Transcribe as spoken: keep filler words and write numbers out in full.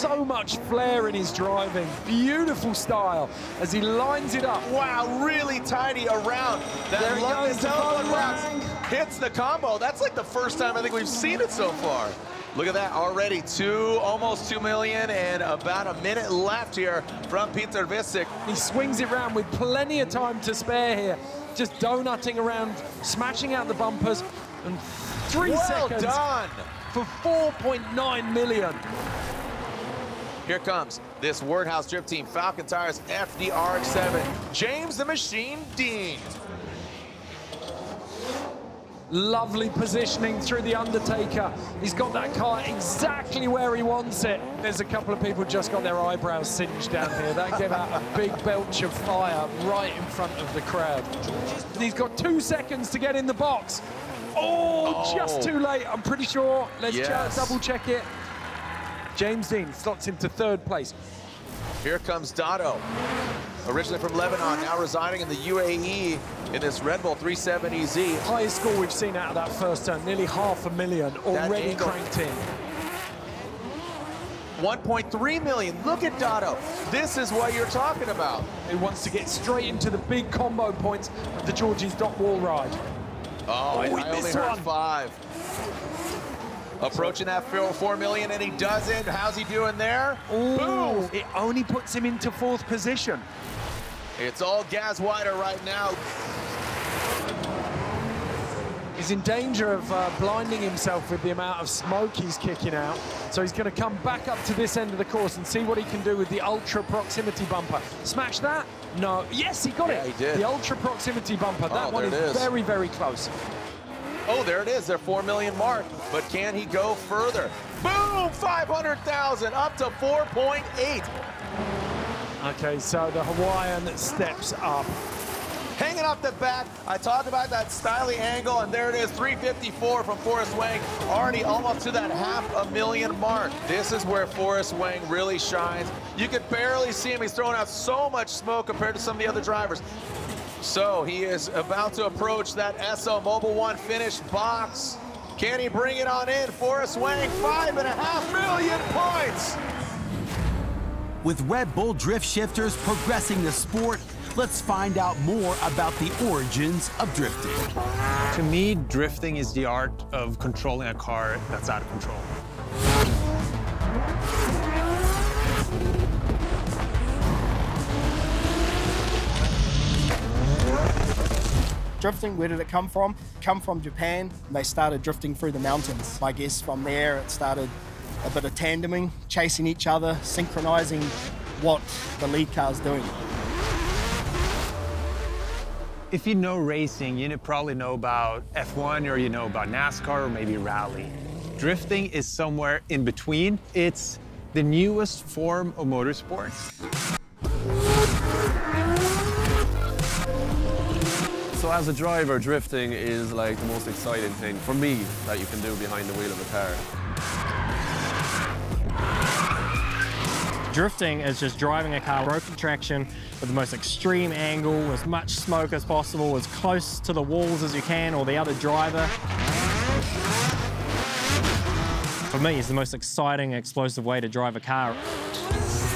so much flair in his driving. Beautiful style as he lines it up. Wow, really tidy around. That There he London goes, the telephone bottom box rank. hits the combo. That's like the first time I think we've seen it so far. Look at that, already two, almost two million, and about a minute left here from Peter Visick. He swings it round with plenty of time to spare here. Just donutting around, smashing out the bumpers, and three Well seconds done. for four point nine million. Here comes this Wordhouse Drift Team Falcon Tires F D R X seven. James the Machine Dean. Lovely positioning through the Undertaker. He's got that car exactly where he wants it. There's a couple of people just got their eyebrows singed down here. That gave out a big belch of fire right in front of the crowd. He's got two seconds to get in the box. Oh, Oh. just too late, I'm pretty sure. Let's Yes. double check it. James Dean slots him to third place. Here comes Dotto, originally from Lebanon, now residing in the U A E in this Red Bull three seventy Z. Highest score we've seen out of that first turn, nearly half a million already angle. cranked in. one point three million. Look at Dotto. This is what you're talking about. He wants to get straight into the big combo points of the Georgie's Dock Wall ride. Oh, Oh, I he only missed heard one. five. Approaching that four, four million, and he does it. How's he doing there? Ooh, Boom! it only puts him into fourth position. It's all gas wider right now. He's in danger of uh, blinding himself with the amount of smoke he's kicking out. So he's going to come back up to this end of the course and see what he can do with the ultra proximity bumper. Smash that? No. Yes, he got Yeah, it. he did. The ultra proximity bumper. That Oh, one there is, it is. very, very close. Oh, there it is, their four million mark. But can he go further? Boom, five hundred thousand, up to four point eight. Okay, so the Hawaiian steps up. Hanging off the back, I talked about that styly angle, and there it is, three fifty-four from Forrest Wang, already almost to that half a million mark. This is where Forrest Wang really shines. You could barely see him. He's throwing out so much smoke compared to some of the other drivers. So he is about to approach that S O Mobil one finished box. Can he bring it on in? Forrest Wang, five and a half million points. With Red Bull drift shifters progressing the sport, let's find out more about the origins of drifting. To me, drifting is the art of controlling a car that's out of control. Drifting, where did it come from? Come from Japan. They started drifting through the mountains. I guess from there it started a bit of tandeming, chasing each other, synchronizing what the lead car's doing. If you know racing, you probably know about F one, or you know about NASCAR, or maybe rally. Drifting is somewhere in between. It's the newest form of motorsports. So as a driver, drifting is like the most exciting thing for me that you can do behind the wheel of a car. Drifting is just driving a car, broken traction, with the most extreme angle, as much smoke as possible, as close to the walls as you can, or the other driver. For me, it's the most exciting, explosive way to drive a car.